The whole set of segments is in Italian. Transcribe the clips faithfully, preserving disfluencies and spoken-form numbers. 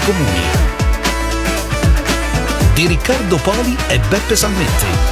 comuni di Riccardo Poli e Beppe Salmetti.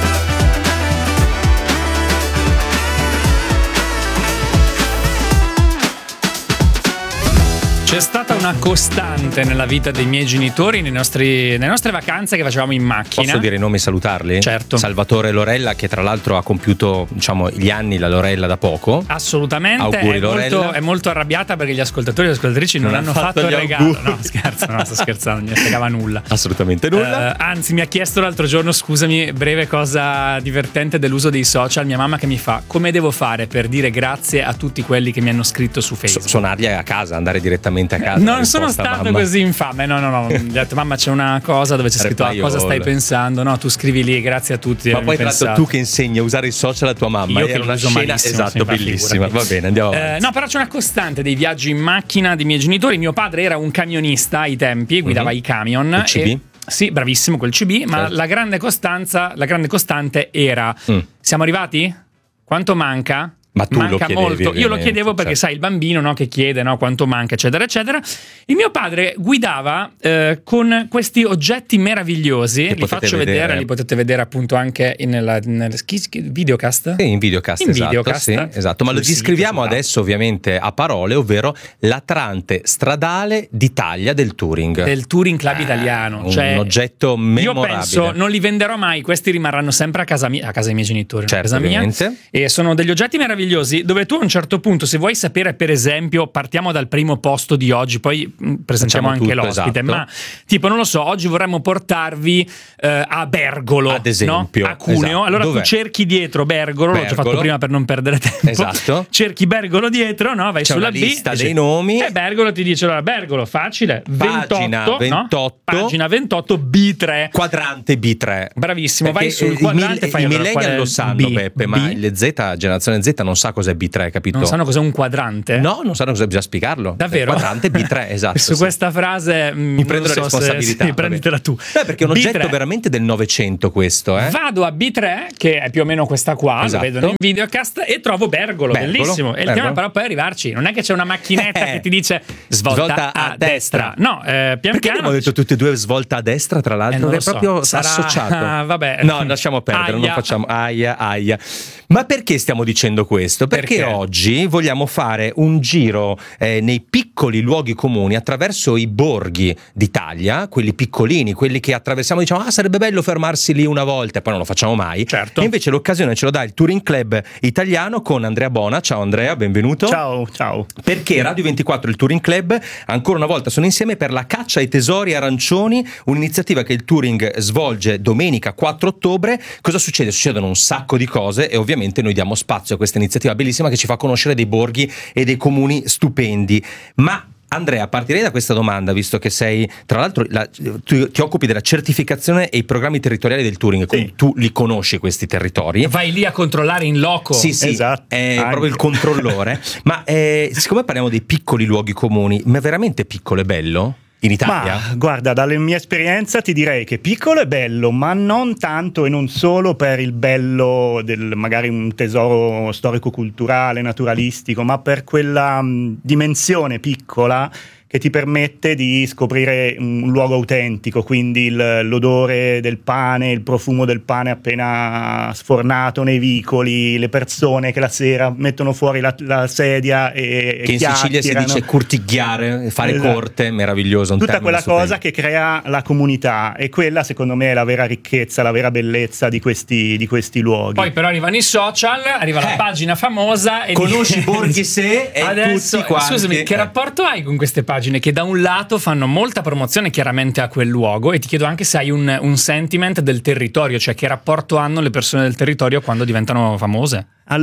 C'è stata una costante nella vita dei miei genitori nei nostri, nelle nostre vacanze che facevamo in macchina. Posso dire i nomi e salutarli? Certo. Salvatore e Lorella, che tra l'altro ha compiuto, diciamo, gli anni la Lorella da poco. Assolutamente. Auguri, è Lorella. Molto, è molto arrabbiata perché gli ascoltatori e le ascoltatrici non, non hanno fatto, fatto il regalo. Auguri. No, scherzo, no, sto scherzando, non mi fregava nulla. Assolutamente nulla. Uh, anzi, mi ha chiesto l'altro giorno, scusami, breve cosa divertente dell'uso dei social. Mia mamma che mi fa: come devo fare per dire grazie a tutti quelli che mi hanno scritto su Facebook? So, suonargli a casa, andare direttamente a casa. Non sono stato mamma. così infame, no no no, ho detto mamma c'è una cosa dove c'è scritto ah, cosa stai pensando, no tu scrivi lì grazie a tutti. Ma poi tra l'altro tu che insegni a usare i social a tua mamma, io era una scena esatto bellissima, va bene andiamo avanti. Eh, no però c'è una costante dei viaggi in macchina dei miei genitori. Mio padre era un camionista ai tempi, guidava mm-hmm. i camion. Il C B? E, sì, bravissimo col C B, ma certo. la grande costanza, la grande costante era mm. siamo arrivati? Quanto manca? Ma tu manca lo chiedevi, molto. Io lo chiedevo perché certo. sai il bambino no, che chiede no, quanto manca eccetera eccetera. Il mio padre guidava eh, con questi oggetti meravigliosi, li faccio vedere. vedere li potete vedere appunto anche nel, nel videocast. Sì, in videocast, in esatto, videocast sì, esatto. Ma lo descriviamo adesso ovviamente a parole, ovvero l'Atlante stradale d'Italia del Touring. Del Touring Club italiano. Un cioè, oggetto memorabile. Io penso non li venderò mai, questi rimarranno sempre a casa mia, a casa dei miei genitori, certo, a casa ovviamente. mia. E sono degli oggetti meravigliosi dove tu a un certo punto, se vuoi sapere per esempio, partiamo dal primo posto di oggi, poi mh, presentiamo Facciamo anche tutto, l'ospite, esatto. ma tipo non lo so, oggi vorremmo portarvi eh, a Bergolo, ad esempio, no? A Cuneo, esatto. allora Dov'è? tu cerchi dietro Bergolo, Bergolo, l'ho già fatto prima per non perdere tempo, esatto. cerchi Bergolo dietro, no? Vai c'è sulla una B, lista dei nomi e Bergolo ti dice allora Bergolo, facile, pagina ventotto, ventotto, no? Pagina ventotto B tre, quadrante B tre, bravissimo. perché vai sul i quadrante, mil- fai i allora, millennial lo sanno B, Beppe, B? ma le Z, generazione Z non sa cos'è B tre, capito? Non sanno cos'è un quadrante? No, non sanno cosa bisogna spiegarlo. Davvero? Il quadrante B tre, esatto. Su sì. questa frase mi prendo la so responsabilità. Se, sì, prenditela tu. Beh, perché è un B tre. oggetto veramente del Novecento questo, eh? Vado a B tre, che è più o meno questa qua, esatto. lo vedono in videocast, e trovo Bergolo, Bergolo bellissimo. E Bergolo. il tema però poi arrivarci. Non è che c'è una macchinetta che ti dice svolta, svolta a, a destra. destra. No, eh, pian perché piano. abbiamo detto tutte e due svolta a destra, tra l'altro, eh, è proprio so. Sarà... associato. Ah, vabbè. No, lasciamo perdere, aia. non facciamo aia aia. Ma perché stiamo dicendo questo? Perché, perché? oggi vogliamo fare un giro eh, nei piccoli luoghi comuni attraverso i borghi d'Italia, quelli piccolini, quelli che attraversiamo e diciamo ah sarebbe bello fermarsi lì una volta e poi non lo facciamo mai. Certo. E invece l'occasione ce lo dà il Touring Club italiano con Andrea Bona. Ciao Andrea, benvenuto. Ciao, ciao. Perché Radio ventiquattro e il Touring Club ancora una volta sono insieme per la caccia ai tesori arancioni, un'iniziativa che il Touring svolge domenica quattro ottobre. Cosa succede? Succedono un sacco di cose e ovviamente noi diamo spazio a questa iniziativa bellissima che ci fa conoscere dei borghi e dei comuni stupendi. Ma Andrea, partirei da questa domanda, visto che sei, tra l'altro, la, tu ti occupi della certificazione e i programmi territoriali del Touring, sì. quindi tu li conosci questi territori. Vai lì a controllare in loco. Sì, sì, esatto, è anche. proprio il controllore. Ma eh, siccome parliamo dei piccoli luoghi comuni, ma veramente piccolo e bello? In Italia? Ma guarda, dalle mie esperienze ti direi che piccolo è bello, ma non tanto e non solo per il bello del magari un tesoro storico-culturale, naturalistico, ma per quella mh, dimensione piccola che ti permette di scoprire un luogo autentico, quindi il, l'odore del pane, il profumo del pane appena sfornato nei vicoli, le persone che la sera mettono fuori la, la sedia e che in Sicilia si dice curtigliare, fare esatto. corte, meraviglioso. Un tutta quella stupendo. cosa che crea la comunità, e quella secondo me è la vera ricchezza, la vera bellezza di questi, di questi luoghi. Poi però arrivano i social, arriva eh. la pagina famosa e conosci i borghi se e adesso, tutti quanti. Scusami, che eh. rapporto hai con queste pagine che da un lato fanno molta promozione chiaramente a quel luogo, e ti chiedo anche se hai un, un sentiment del territorio, cioè che rapporto hanno le persone del territorio quando diventano famose?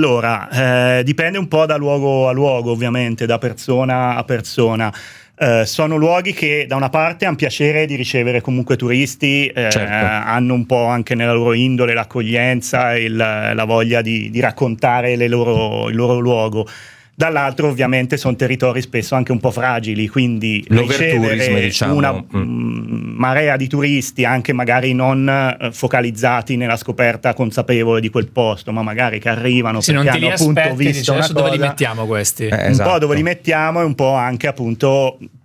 Allora, eh, dipende un po' da luogo a luogo, ovviamente, da persona a persona. Uh, sono luoghi che da una parte hanno piacere di ricevere comunque turisti, eh, certo. hanno un po' anche nella loro indole l'accoglienza e la, la voglia di, di raccontare le loro, il loro luogo. Dall'altro ovviamente sono territori spesso anche un po' fragili, quindi ricevere diciamo. una mm. mh, marea di turisti anche magari non uh, focalizzati nella scoperta consapevole di quel posto, ma magari che arrivano se perché non ti hanno appunto aspetti, visto dice, una adesso cosa, dove li mettiamo questi? Eh, un esatto. po' dove li mettiamo e un po' anche appunto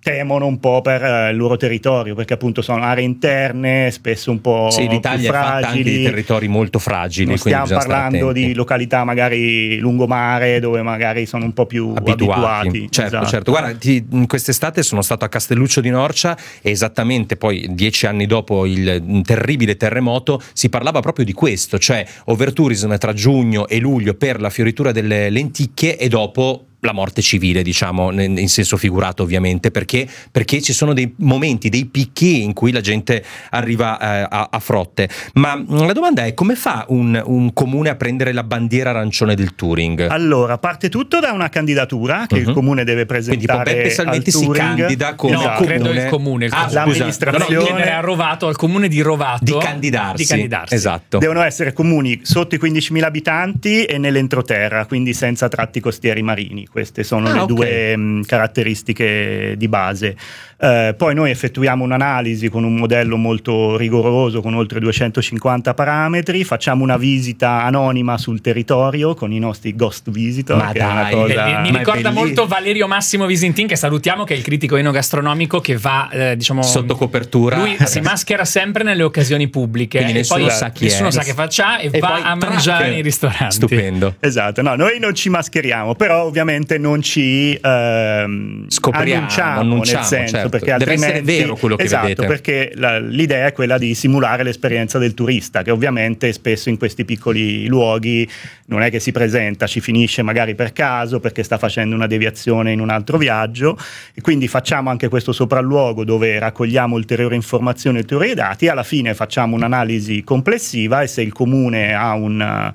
temono un po' per uh, il loro territorio, perché appunto sono aree interne, spesso un po' sì, l'Italia più fragili. è fatta anche di territori molto fragili. Non stiamo parlando di località magari lungomare dove magari sono un po' più abituati. abituati. Certo, esatto. certo. Guarda, ti, in quest'estate sono stato a Castelluccio di Norcia e esattamente poi dieci anni dopo il terribile terremoto si parlava proprio di questo, cioè overtourism tra giugno e luglio per la fioritura delle lenticchie e dopo la morte civile, diciamo, in senso figurato ovviamente, perché, perché ci sono dei momenti, dei picchi in cui la gente arriva eh, a, a frotte. Ma la domanda è: come fa un, un comune a prendere la bandiera arancione del touring? Allora, parte tutto da una candidatura che uh-huh. il comune deve presentare. Quindi Beppe Salmetti si candida come no, comune. credo il comune. Il ah, comune. L'amministrazione no, chiedere a Rovato, al comune di Rovato di candidarsi. di candidarsi. Esatto. Devono essere comuni sotto i quindicimila abitanti e nell'entroterra, quindi senza tratti costieri marini. Queste sono ah, le okay. due mh, caratteristiche di base. Eh, poi noi effettuiamo un'analisi con un modello molto rigoroso, con oltre duecentocinquanta parametri, facciamo una visita anonima sul territorio con i nostri ghost visitor. Ma che dai, è una cosa... mi, mi ricorda molto Valerio Massimo Visintin, che salutiamo, che è il critico enogastronomico che va, eh, diciamo, sotto copertura. Lui si maschera sempre nelle occasioni pubbliche. Quindi e nessuno poi sa chi nessuno è. sa che faccia e, e va a mangiare track. nei ristoranti. Stupendo. Esatto, no, noi non ci mascheriamo, però ovviamente non ci ehm, scopriamo, annunciamo, annunciamo, nel senso, certo. perché deve altrimenti essere vero quello che esatto, vedete. perché la, l'idea è quella di simulare l'esperienza del turista, che ovviamente spesso in questi piccoli luoghi non è che si presenta, ci finisce magari per caso perché sta facendo una deviazione in un altro viaggio, e quindi facciamo anche questo sopralluogo dove raccogliamo ulteriori informazioni, ulteriori dati, e alla fine facciamo un'analisi complessiva, e se il comune ha un,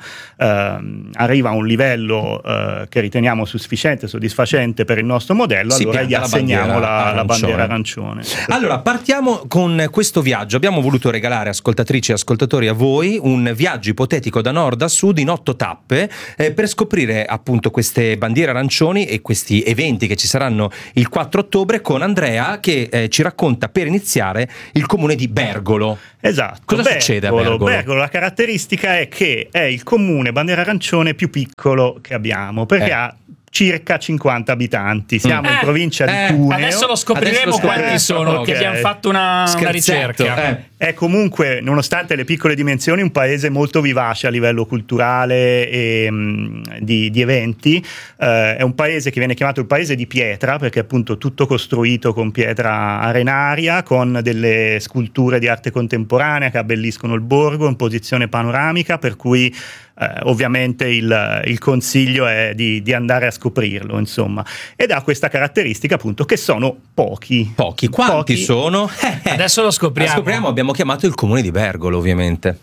uh, arriva a un livello uh, che riteniamo sufficiente, soddisfacente per il nostro modello, si allora gli assegniamo la, bandiera la bandiera arancione. Allora, partiamo con questo viaggio. Abbiamo voluto regalare, ascoltatrici e ascoltatori, a voi un viaggio ipotetico da nord a sud in otto tappe eh, per scoprire appunto queste bandiere arancioni e questi eventi che ci saranno il quattro ottobre, con Andrea che eh, ci racconta per iniziare il comune di Bergolo. Esatto. Cosa Bergolo, succede a Bergolo? Bergolo, la caratteristica è che è il comune bandiera arancione più piccolo che abbiamo, perché eh. ha circa cinquanta abitanti. Siamo eh, in provincia eh, di Cuneo. Adesso lo scopriremo Adesso lo quanti sono, okay. che abbiamo fatto una, una ricerca. Eh. È comunque, nonostante le piccole dimensioni, un paese molto vivace a livello culturale e mh, di, di eventi. Eh, è un paese che viene chiamato il paese di pietra, perché è appunto tutto costruito con pietra arenaria, con delle sculture di arte contemporanea che abbelliscono il borgo in posizione panoramica, per cui Eh, ovviamente il, il consiglio è di, di andare a scoprirlo, insomma, ed ha questa caratteristica appunto che sono pochi. Pochi, quanti pochi. sono? Adesso lo scopriamo. Lo scopriamo, abbiamo chiamato il comune di Bergolo, ovviamente.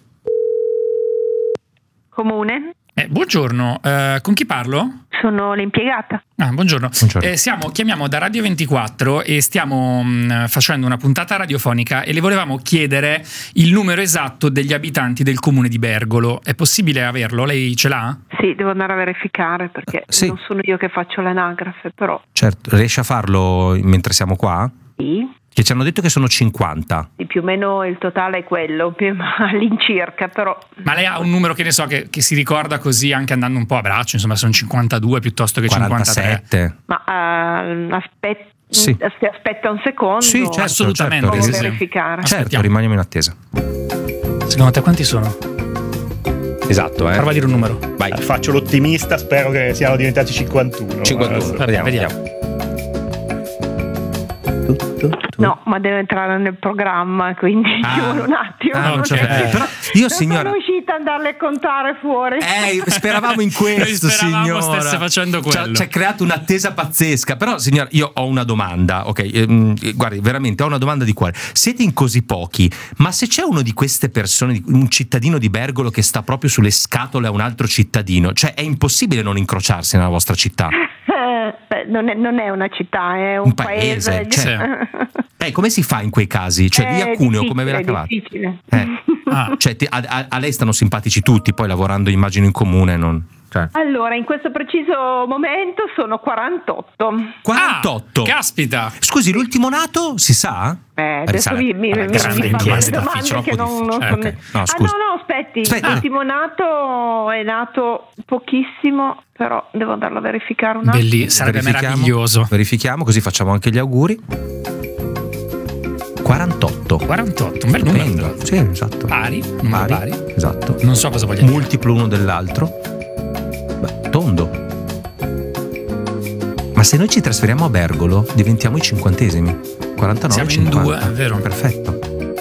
Comune? Eh, buongiorno, eh, con chi parlo? Sono l'impiegata. Ah, buongiorno. Buongiorno. Eh, siamo, chiamiamo da Radio ventiquattro e stiamo mh, facendo una puntata radiofonica e le volevamo chiedere il numero esatto degli abitanti del comune di Bergolo. È possibile averlo? Lei ce l'ha? Sì, devo andare a verificare perché Sì. non sono io che faccio l'anagrafe, però. Certo, riesce a farlo mentre siamo qua? Sì. Che ci hanno detto che sono cinquanta. Sì, più o meno il totale è quello, più all'incirca, però. Ma lei ha un numero che ne so, che, che si ricorda così anche andando un po' a braccio, insomma sono cinquantadue piuttosto che cinquantatré. quarantasette. Ma uh, aspetta, Sì. si aspetta un secondo. Sì, certo, assolutamente. certo, Devo sì, sì. verificare. Certo, Aspettiamo. rimaniamo in attesa. Secondo te quanti sono? Esatto, eh. Prova a dire un numero. Vai. Faccio l'ottimista, spero che siano diventati cinquantuno. cinquantuno. Vediamo, Vediamo. No, ma deve entrare nel programma, quindi Ah. ci vuole un attimo. Ah, non non c'è- è- eh, però io, non signora- sono riuscita ad andarle a contare fuori. Eh, speravamo in questo, Noi speravamo signora. stesse facendo Ci ha- quello. Ci ha creato un'attesa pazzesca. Però, signora, io ho una domanda, ok? Ehm, guardi, veramente ho una domanda di cuore. Siete in così pochi, ma se c'è uno di queste persone, un cittadino di Bergolo che sta proprio sulle scatole a un altro cittadino, cioè è impossibile non incrociarsi nella vostra città. Eh, beh, non, è, non è una città, è un, Un paese, cioè- Eh, come si fa in quei casi? Cioè, lì a È Cuneo come ve la difficile, cavate? è difficile. Eh. Ah. Cioè, ti- a, a- a lei stanno simpatici tutti, poi lavorando immagino in comune, non... Cioè. Allora, in questo preciso momento sono quarantotto. quarantotto? Ah, caspita! Scusi, l'ultimo nato si sa? Eh, adesso mi, mi, mi, mi fa delle domande che non, non eh, sono... okay. no, ah no, no, aspetti, Aspetta. l'ultimo nato è nato pochissimo, però devo andarlo a verificare un attimo. Belli, sarebbe meraviglioso. Verifichiamo, così facciamo anche gli auguri. quarantotto. quarantotto, un bel numero. Stupendo. Sì, esatto. Pari, numero Pari, pari. esatto. Non so cosa voglia dire. Multiplo uno dell'altro. Beh, tondo. Ma se noi ci trasferiamo a Bergolo, diventiamo i cinquantesimi. quarantanove, Siamo in cinquanta. due, è vero. Perfetto.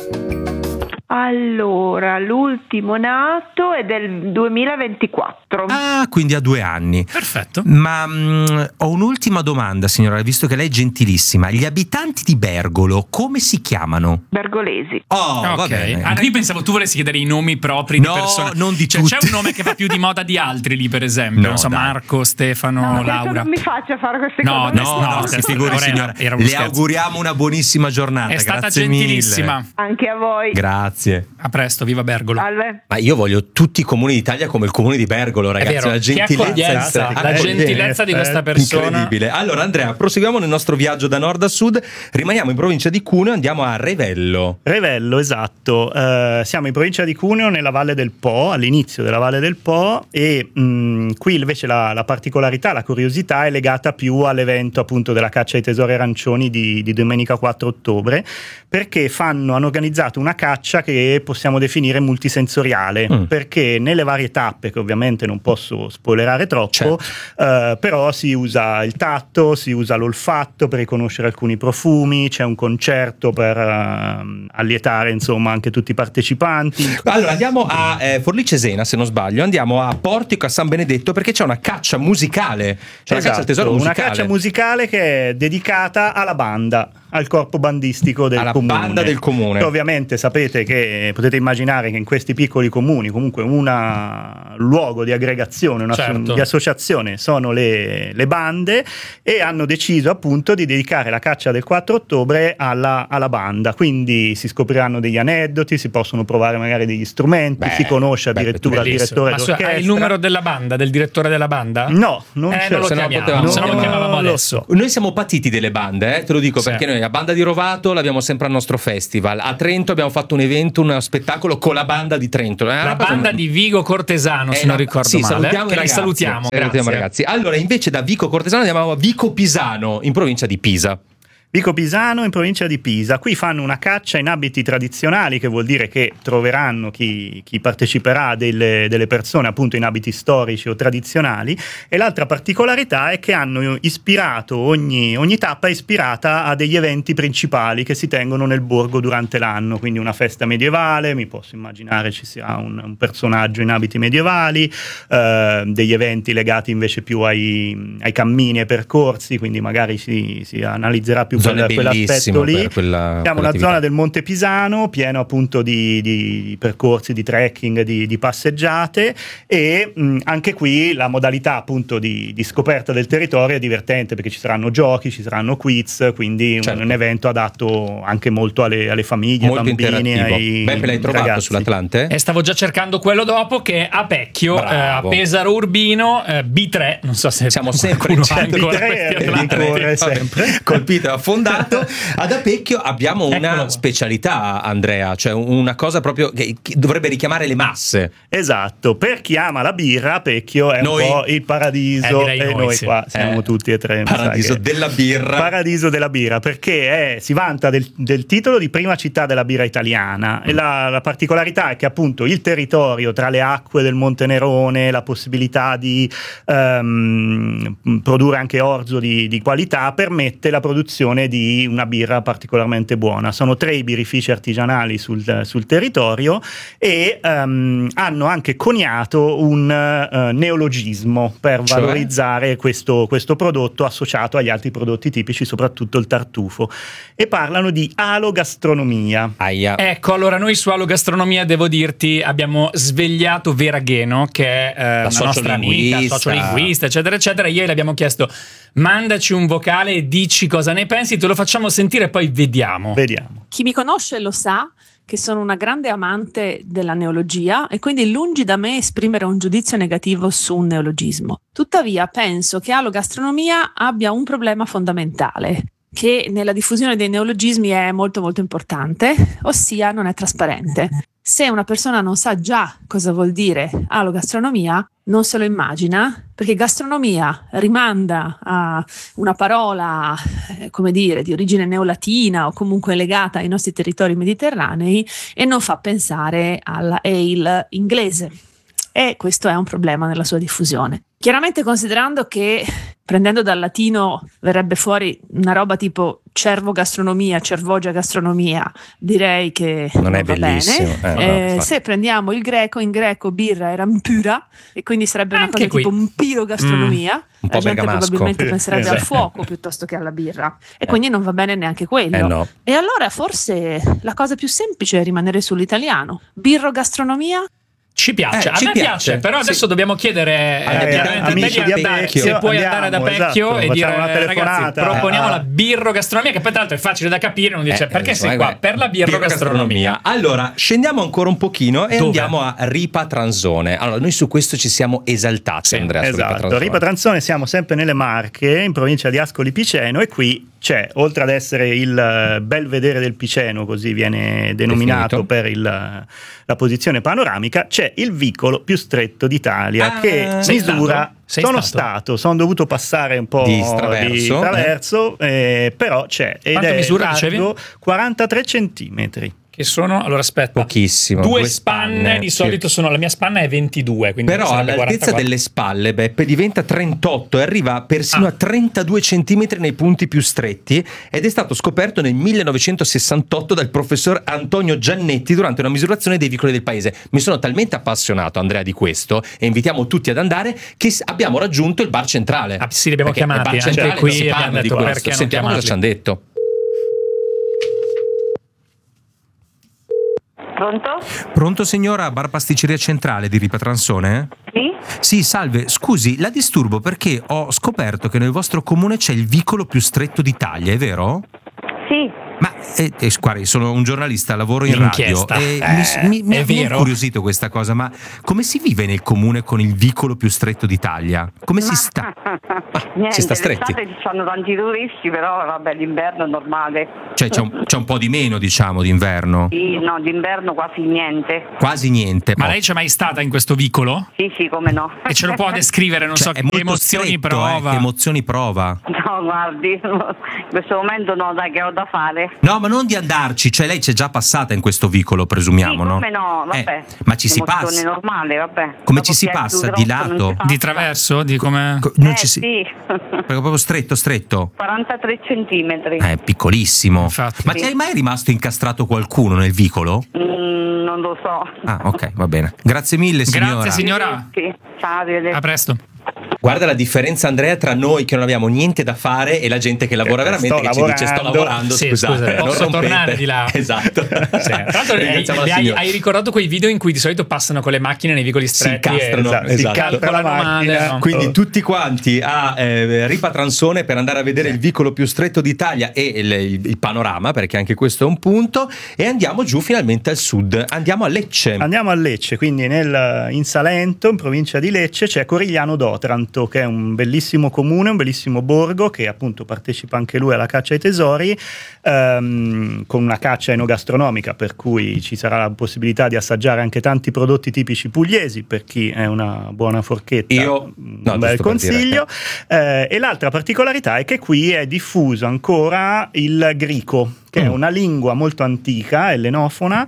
Allora, l'ultimo nato è del duemilaventiquattro. Ah, quindi ha due anni. Perfetto. Ma mh, ho un'ultima domanda, signora, visto che lei è gentilissima. Gli abitanti di Bergolo come si chiamano? Bergolesi. Oh, va Ok. bene. Ah, io pensavo tu volessi chiedere i nomi propri No, di persone. non di cioè, tutti. c'è un nome che va più di moda di altri lì, per esempio. No, non so, dai. Marco, Stefano, No, adesso Laura. non mi faccia fare queste No, cose. no, No, no, no, si scherzo, figuri, era- signora. era uno Le scherzo. auguriamo una buonissima giornata. È stata Grazie gentilissima. mille. Anche a voi. Grazie. A presto, viva Bergolo. Salve. Ma io voglio tutti i comuni d'Italia come il comune di Bergolo, ragazzi. vero, La che gentilezza, accoglienza, è- la gentilezza di questa persona. incredibile. Allora, Andrea, proseguiamo nel nostro viaggio da nord a sud. Rimaniamo in provincia di Cuneo e andiamo a Revello. Revello, esatto. Eh, siamo in provincia di Cuneo, nella Valle del Po, all'inizio della Valle del Po, e mh, qui invece la, la particolarità, la curiosità è legata più all'evento appunto della caccia ai tesori arancioni di, di domenica quattro ottobre, perché fanno, hanno organizzato una caccia che possiamo definire multisensoriale, Mm. perché nelle varie tappe, che ovviamente non posso spoilerare troppo, Certo. eh, però si usa il tatto, si usa l'olfatto per riconoscere alcuni profumi, c'è un concerto per eh, allietare insomma anche tutti i partecipanti. Allora andiamo a eh, Forlì Cesena, se non sbaglio, andiamo a Portico, a San Benedetto, perché c'è una caccia musicale, c'è una caccia al tesoro Esatto, una musicale. caccia musicale che è dedicata alla banda, al corpo bandistico del Alla comune. banda del comune. E ovviamente sapete che potete immaginare che in questi piccoli comuni comunque un luogo di aggregazione, una Certo. di associazione sono le, le bande, e hanno deciso appunto di dedicare la caccia del quattro ottobre alla, alla banda, quindi si scopriranno degli aneddoti, si possono provare magari degli strumenti, Beh, si conosce beh, addirittura il Bellissimo. direttore Ma su- d'orchestra. hai il numero della banda, del direttore della banda? No, non Eh, c'è. non lo se no chiamiamo, potevamo- se no lo no, chiamavamo lo adesso. so. Noi siamo patiti delle bande, eh, te lo dico, Sì. perché noi la banda di Rovato l'abbiamo sempre al nostro festival. A Trento abbiamo fatto un evento, uno spettacolo con la banda di Trento. È una La cosa- banda di Vigo Cortesano, è se non una- ricordo sì, male. salutiamo i che li ragazzi. salutiamo, Salutiamo, grazie. ragazzi. Allora, invece da Vico Cortesano andiamo a Vico Pisano, in provincia di Pisa. Vico Pisano in provincia di Pisa. Qui fanno una caccia in abiti tradizionali, che vuol dire che troveranno chi, chi parteciperà delle, delle persone appunto in abiti storici o tradizionali, e l'altra particolarità è che hanno ispirato ogni, ogni tappa è ispirata a degli eventi principali che si tengono nel borgo durante l'anno, quindi una festa medievale, mi posso immaginare ci sia un, un personaggio in abiti medievali, eh, degli eventi legati invece più ai, ai cammini e percorsi, quindi magari si, si analizzerà più Zone quel- quell'aspetto bellissime lì. per quella- Siamo una quell'attività. zona del Monte Pisano, pieno appunto di, di percorsi, di trekking, di, di passeggiate, e mh, anche qui la modalità appunto di, di scoperta del territorio è divertente, perché ci saranno giochi, ci saranno quiz, quindi un- Certo. un evento adatto anche molto alle, alle famiglie, ai Molto bambini, interattivo. ai Beppe, l'hai trovato ragazzi. sull'Atlante? E stavo già cercando quello dopo, che è a Pecchio, eh, a Bravo. Pesaro Urbino, eh, B tre, non so se Siamo sempre qualcuno in ha centro. ancora B tre questi è Atlanti. ricorre Vabbè, sempre. colpito e affondato. Ad Apecchio abbiamo una Eccolo qua. specialità, Andrea, cioè una cosa proprio che, che dovrebbe richiamare le masse. Esatto, per chi ama la birra, Pecchio è Noi- un po' il paradiso, Eh, direi e noi, noi sì. qua siamo Eh, tutti e tre. mi sa Paradiso che- della birra. Paradiso della birra, perché è- si vanta del, del titolo di prima città della birra italiana, e la, la particolarità è che appunto il territorio tra le acque del Monte Nerone, la possibilità di ehm, produrre anche orzo di, di qualità, permette la produzione di una birra particolarmente buona. Sono tre i birrifici artigianali sul, sul territorio, e ehm, hanno anche coniato un eh, neologismo per Cioè? valorizzare questo, questo prodotto associato agli altri prodotti tipici, soprattutto il tartufo, e parlano di alogastronomia. Aia. Ecco, allora noi su Alogastronomia, devo dirti, abbiamo svegliato Vera Gheno, che è eh, una nostra amica, sociolinguista. sociolinguista, eccetera, eccetera. Ieri le abbiamo chiesto, mandaci un vocale e dici cosa ne pensi, te lo facciamo sentire e poi vediamo. Vediamo. Chi mi conosce lo sa che sono una grande amante della neologia e quindi lungi da me esprimere un giudizio negativo su un neologismo. Tuttavia penso che Alogastronomia abbia un problema fondamentale, che nella diffusione dei neologismi è molto molto importante, ossia non è trasparente. Se una persona non sa già cosa vuol dire alogastronomia, non se lo immagina, perché gastronomia rimanda a una parola, eh, come dire, di origine neolatina o comunque legata ai nostri territori mediterranei e non fa pensare alla ale inglese. E questo è un problema nella sua diffusione. Chiaramente considerando che prendendo dal latino verrebbe fuori una roba tipo cervogastronomia, cervogia gastronomia, direi che non, non è va bellissimo. bene. Eh, eh, no, se prendiamo il greco, in greco birra era mpura e quindi sarebbe una Anche cosa qui. tipo mpirogastronomia. Mm, un po' La gente bergamasco. probabilmente penserebbe Sì, al sì. fuoco piuttosto che alla birra e quindi non va bene neanche quello. Eh no. E allora forse la cosa più semplice è rimanere sull'italiano. Birrogastronomia? Ci piace, Eh, a ci me piace, piace, però sì. adesso dobbiamo chiedere Agli eh, abitanti devi amici di andare, Apecchio, se puoi andiamo, andare ad Apecchio esatto, e facciamo dire una ragazzi telefonata. proponiamo Ah. la birrogastronomia, che poi tra l'altro è facile da capire, uno dice Eh, perché eh, sei guarda, qua? Per la birrogastronomia. Allora, scendiamo ancora un pochino e Dove? andiamo a Ripa Transone. Allora, noi su questo ci siamo esaltati, Sì, Andrea, su Ripa Esatto, Transone. Ripa Transone, siamo sempre nelle Marche, in provincia di Ascoli Piceno, e qui c'è, oltre ad essere il eh, bel vedere del Piceno, così viene denominato Definito. per il, la posizione panoramica, c'è il vicolo più stretto d'Italia Ah, che sei misura. stato? Sei sono stato? stato, sono dovuto passare un po' Di traverso, di traverso, eh, però c'è ed Quanto è misura, largo dicevi? quarantatré centimetri. Che sono, allora aspetta, Pochissimo. due, due spanne, spanne, di sì. solito sono, la mia spanna è ventidue, quindi Però sarebbe all'altezza quarantaquattro. delle spalle, Beppe, diventa trentotto e arriva persino Ah. a trentadue centimetri nei punti più stretti ed è stato scoperto nel millenovecentosessantotto dal professor Antonio Giannetti durante una misurazione dei vicoli del paese. Mi sono talmente appassionato, Andrea, di questo e invitiamo tutti ad andare che s- abbiamo raggiunto il bar centrale. Ah, sì, li abbiamo Perché chiamati, il bar anche centrale qui non si abbiamo parla di detto, questo. perché non Sentiamo cosa chiamarli? ci hanno detto. Pronto? Pronto signora, bar pasticceria centrale di Ripa Transone? Sì? Sì, salve, scusi, la disturbo perché ho scoperto che nel vostro comune c'è il vicolo più stretto d'Italia, è vero? Sì. Ma eh, eh, guardi, sono un giornalista, lavoro in radio L'inchiesta. e Eh, mi, mi, mi è ha vero? incuriosito questa cosa, ma come si vive nel comune con il vicolo più stretto d'Italia? Come si sta? Niente, si sta stretti. l'estate ci fanno tanti turisti, però vabbè, l'inverno è normale. Cioè c'è un, c'è un po' di meno, diciamo, d'inverno? Sì, no, d'inverno quasi niente. Quasi niente. Ma Oh. lei c'è mai stata in questo vicolo? Sì, sì, come no. E ce lo può descrivere, non Cioè, so è che molto emozioni stretto, prova. eh, che emozioni prova? No, guardi, in questo momento no, dai, che ho da fare. No, ma non di andarci, cioè lei c'è già passata in questo vicolo, presumiamo, sì, no? come no, vabbè. Eh, ma ci si Emozione passa? normale, vabbè. Come Dopo ci si chi è più passa? grosso Di non lato? si passa. Di traverso? Di come? Co- Non Eh, ci si... sì. Proprio proprio stretto, stretto? quarantatré centimetri. È piccolissimo. Infatti. Ma Sì. ti è mai rimasto incastrato qualcuno nel vicolo? Mm, non lo so. Ah, ok, va bene. Grazie mille, signora. Grazie, signora. Sì, ciao, arrivederci. A presto. Guarda la differenza, Andrea, tra noi che non abbiamo niente da fare e la gente che lavora Che veramente, sto che ci dice sto lavorando. lavorando, Sì, scusate. scusa, non posso rompete. tornare di là? Esatto. Sì. Tra l'altro hai, Ringraziamo la hai- signora. hai ricordato quei video in cui di solito passano con le macchine nei vicoli Si stretti incastrano, e esatto, si esatto. incastra la calcolano male, macchina. no? Quindi Oh. tutti quanti a eh, Ripa Transone per andare a vedere il vicolo più stretto d'Italia e il, il- il panorama, perché anche questo è un punto, e andiamo giù finalmente al sud, andiamo a Lecce. Andiamo a Lecce, quindi nel, in Salento, in provincia di Lecce, c'è Corigliano d'Otranto, che è un bellissimo comune, un bellissimo borgo che appunto partecipa anche lui alla caccia ai tesori, ehm, con una caccia enogastronomica, per cui ci sarà la possibilità di assaggiare anche tanti prodotti tipici pugliesi per chi è una buona forchetta. Io- un no, bel giusto per consiglio. Eh, e l'altra particolarità è che qui è diffuso ancora il grico, che è Mm. una lingua molto antica, ellenofona,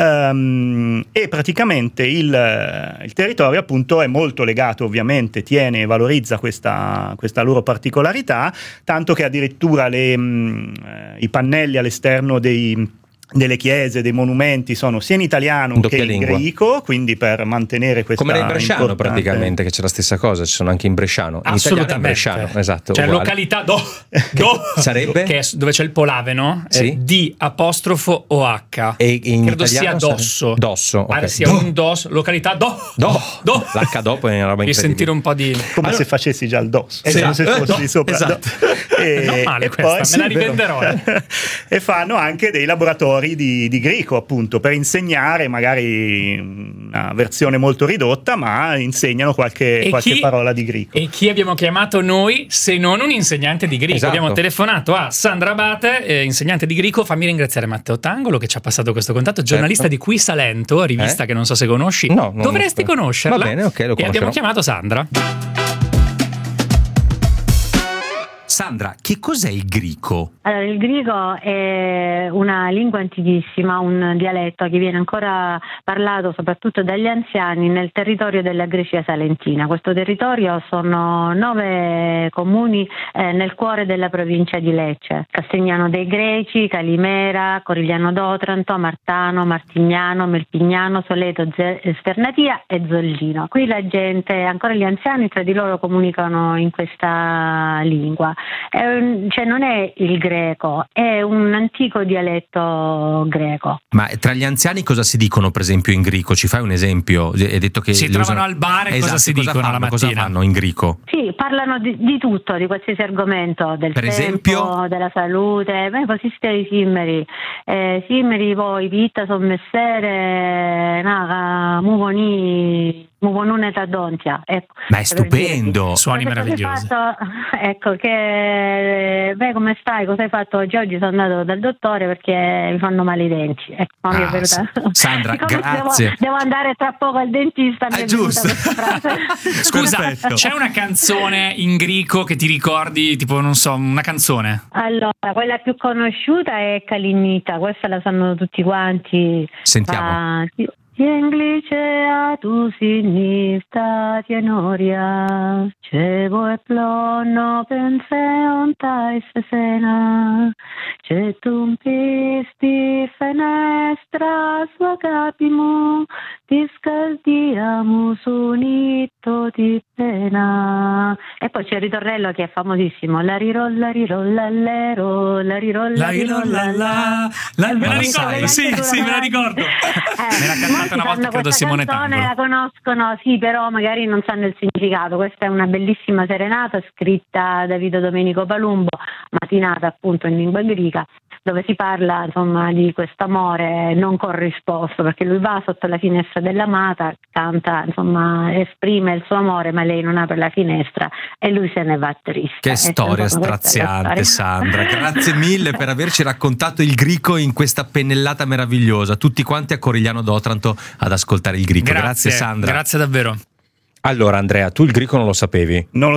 ehm, e praticamente il, il territorio appunto è molto legato, ovviamente tiene e valorizza questa, questa loro particolarità, tanto che addirittura le, mh, eh, i pannelli all'esterno dei delle chiese, dei monumenti sono sia in italiano In che doppia in lingua. greco, quindi per mantenere questa Come nel bresciano importante- praticamente, che c'è la stessa cosa, ci sono anche in bresciano, in italiano e in Assolutamente. bresciano, esatto. Cioè uguale. località do, do Sarebbe? che è dove c'è il polaveno, è Sì. D apostrofo O H. E in credo sia italiano dosso. sarebbe- dosso, Pare ok. sia Do. un dos, località do. Do. do. L'H dopo è una roba Devi incredibile. sentire un po' di come Allora, se facessi già il dos, Esatto. come se fossi No, sopra esatto. e, Non male e questa, me sì, la è vero. rivenderò, eh. E fanno anche dei laboratori di, di greco, appunto, per insegnare magari una versione molto ridotta, ma insegnano qualche, E qualche chi- parola di greco. E chi abbiamo chiamato noi se non un insegnante di greco? Esatto. Abbiamo telefonato a Sandra Abate, eh, insegnante di greco. Fammi ringraziare Matteo Tangolo che ci ha passato questo contatto, giornalista di Qui Salento, rivista Eh? che non so se conosci. No, non Dovresti lo so. conoscerla. Va bene, ok, lo E abbiamo conoscerò. chiamato Sandra. Sandra, che cos'è il greco? Allora, il greco è una lingua antichissima, un dialetto che viene ancora parlato soprattutto dagli anziani nel territorio della Grecia salentina. Questo territorio sono nove comuni eh, nel cuore della provincia di Lecce: Castigliano dei Greci, Calimera, Corigliano d'Otranto, Martano, Martignano, Melpignano, Soleto, Ze- Sternatia e Zollino. Qui la gente, ancora gli anziani, tra di loro comunicano in questa lingua. È un- cioè non è il greco, è un antico dialetto greco. Ma tra gli anziani cosa si dicono, per esempio, in greco? Ci fai un esempio? Hai detto che Si li trovano usano- al bar e cosa Esatto, si dicono fanno? la Cosa mattina? fanno in greco? Sì, parlano di, di tutto, di qualsiasi argomento, del Per tempo, esempio? della salute. Beh, così stai i simmeri. Eh, simmeri poi, pitta, sommessere, naga, muvoni, muvonune tadontia. Ecco, Ma è per dirti. stupendo! Suoni Cosa hai meravigliosi. fatto? Ecco, che beh, come stai? Cosa hai fatto oggi? Oggi sono andato dal dottore perché mi fanno male i denti. Ecco, mi è Ah, venuta- Sandra, Siccome grazie. Devo, devo andare tra poco al dentista. mi È è venuta giusto. questa frase. Scusa, Perfetto. c'è una canzone in greco che ti ricordi, tipo, non so, una canzone? Allora, quella più conosciuta è Kalinnita, questa la sanno tutti quanti. Sentiamo. Ah, ti- Tienglicea tu sinistra tienoria, cevo e plonno penseon tai sesena, cetum pisti fenestra sua capimu, ti scaldiamus unito di pena. E poi c'è il ritornello che è famosissimo, la rirolla rirolla l'ero, la rirolla La rirolla la, la, me la Ma ricordo, sai, sì, tu sì, la me la sai? ricordo. Eh, Me l'ha cantata molti una volta, sanno credo, questa Simone canzone, Tangolo. la conoscono, sì, però magari non sanno il significato. Questa è una bellissima serenata scritta da Vito Domenico Palumbo, mattinata appunto in lingua greca, dove si parla insomma di questo amore non corrisposto, perché lui va sotto la finestra dell'amata, canta, insomma, esprime il suo amore, ma lei non apre la finestra e lui se ne va triste. Che E storia insomma, questa è la straziante, storia. Sandra. Grazie mille per averci raccontato il greco in questa pennellata meravigliosa. Tutti quanti a Corigliano d'Otranto ad ascoltare il greco. Grazie, Sandra. Grazie davvero. Allora Andrea, tu il greco non lo sapevi? Non lo